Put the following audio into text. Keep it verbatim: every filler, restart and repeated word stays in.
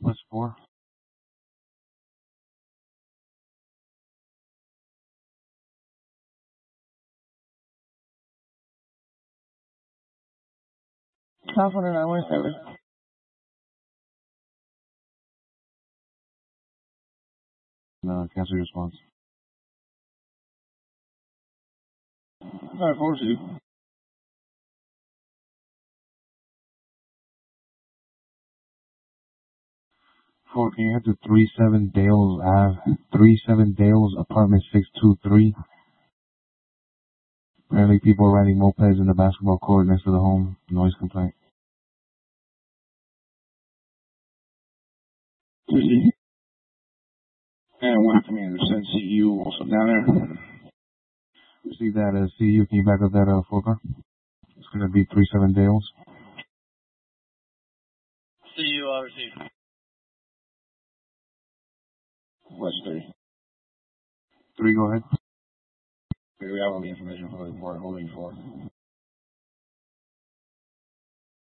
What's four? California nine one seven. No, cancel your response. Sorry, four two. Four, can you head to three seven Dales Ave, three seven Dales, apartment six two three. Apparently people are riding mopeds in the basketball court next to the home. Noise complaint. Tuesday. And one from Anderson, C U also down there. See that, uh, C U, can you back up that, uh, four car? It's gonna be three seven Dales. C U, I'll receive. What's three? Three, go ahead. We have all the information for the report, holding four.